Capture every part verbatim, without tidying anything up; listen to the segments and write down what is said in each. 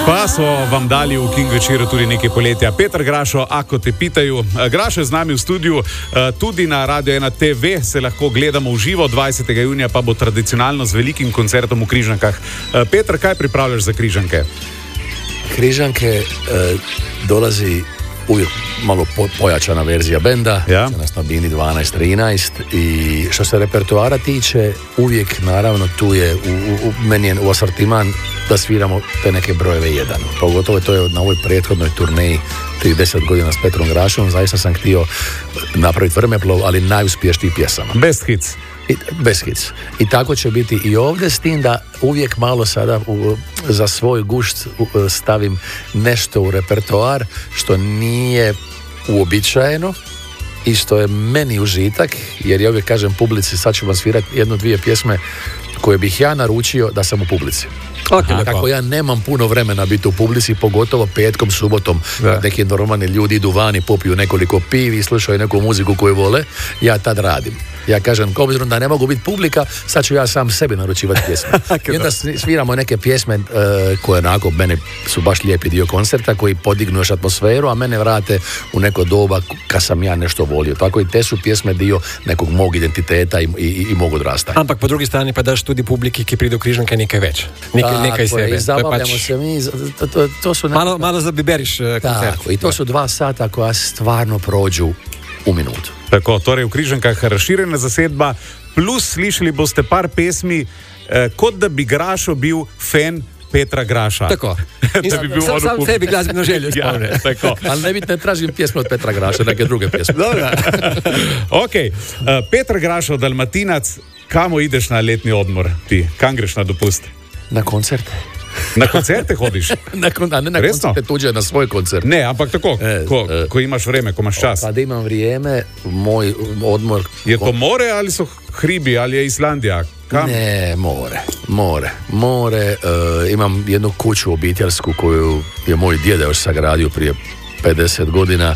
Pa so vam dali v King večeru tudi nekaj poletja. Peter Grašo, ako te pitaju. Grašo je z nami v studiu, tudi na Radio ena te ve se lahko gledamo v živo, dvajsetega junija pa bo tradicionalno z velikim koncertom v Križankah. Peter, kaj pripravljaš za Križanke? Križanke eh, dolazi uvijek malo po, pojačana verzija benda, ja. nas na bini dvanaest trinaest i što se repertoara tiče, uvijek naravno tu je, u, u, u, meni je u asortiman da sviramo te neke brojeve jedan. Pogotovo to je na ovoj prethodnoj turneji tih deset godina s Petrom Grašom, zaista sam htio napraviti vrmeplov, ali najuspješnijih pjesama. Best hits. I, bez hits. I tako će biti i ovdje, s tim da uvijek malo sada u, za svoj gušt u, stavim nešto u repertoar što nije uobičajeno i što je meni užitak, jer ja uvijek kažem publici, sad ću vam svirati jednu, dvije pjesme koje bih ja naručio da sam u publici. Okay, kako ja nemam puno vremena biti u publici, pogotovo petkom, subotom, da. Neki normalni ljudi idu vani, popiju nekoliko pivi i slušaju neku muziku koju vole, ja tad radim. Ja kažem, obzirom da ne mogu biti publika, sad ću ja sam sebi naručivati pjesme. I onda sviramo neke pjesme uh, koje onako mene su baš lijepi dio koncerta, koji podignu još atmosferu, a mene vrate u neko doba kad sam ja nešto volio. Tako i te su pjesme dio nekog mog identiteta i, i, i mog odrastanja. Ampak po drugi strani pa daš tudi publiki, ki pride v Križanke, nekaj več. Nekaj, nekaj sebe. I zabavljamo pač... se mi. To, to, to su malo, malo zabiberiš uh, koncert. Tako, i to su dva sata koja stvarno prođu u minutu. Tako, torej v Križankah razširjena zasedba, plus slišali boste par pesmi, eh, kot da bi Grašo bil fan Petra Graša. Tako. Da bi bil sam, sam sebi glazbeno željo spomne. Ja, tako. Ali ne, ne tražim pjesme od Petra Graša, neke druge pjesme. Dobro. Ok, uh, Petar Grašo, Dalmatinac, kamo ideš na letni odmor ti? Kam greš na dopust? Na koncerte. Na koncerte hodiš? na, a ne na Resno? koncerte tuđe, na svoj koncert. Ne, ampak tako, e, ko, e, ko imaš vreme, ko imaš čas. Kada imam vrijeme, moj odmor... Je to more ali so hribi, ali je Islandija? Kam? Ne, more, more, more. Uh, imam jednu kuću obiteljsku koju je moj djeda još sagradio prije pedeset godina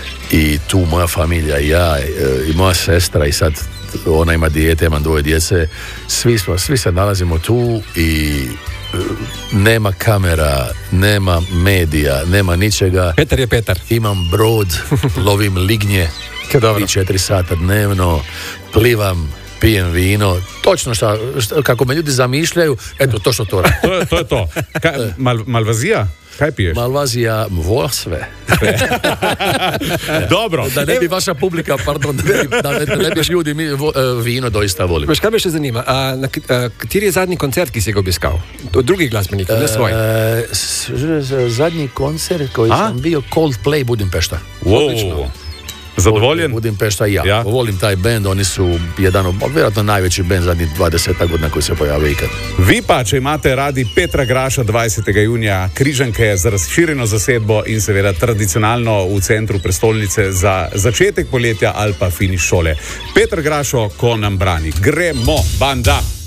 i tu moja familija i ja uh, i moja sestra i sad ona ima dijete, imam dvoje djece. Svi, smo, svi se nalazimo tu i nema kamera, nema medija, nema ničega. Petar je Petar. Imam brod, lovim lignje i četiri sata dnevno, plivam, pijem vino, točno šta, šta kako me ljudi zamišljaju, eto to što to radi. To je to. Je to. Ka, mal, malvazija? Kaj piješ? Malvazija, vo sve. Dobro. Da ne bi vaša publika, pardon, da ne bi, da ne, da ne bi ljudi, mi vo, vino doista volimo. Veš, kaj me še zanima? A, na, a, kateri je zadnji koncert, ki si ga obiskal? Od drugih glasbenikov, ne svoj? E, zadnji koncert koji A? sam bio Coldplay Budimpešta. Wow. Zadovoljen? Budimpešta i ja. ja. Volim taj bend, oni su jedan od, vjerojatno najveći bend zadnjih dvadeset godina koji se pojavio ikad. Vi pa, če imate radi Petra Graša dvajsetega junija, Križanke za razširjeno zasedbo in seveda tradicionalno v centru prestolnice za začetek poletja ali pa finiš šole. Petar Grašo, ko nam brani. Gremo, banda!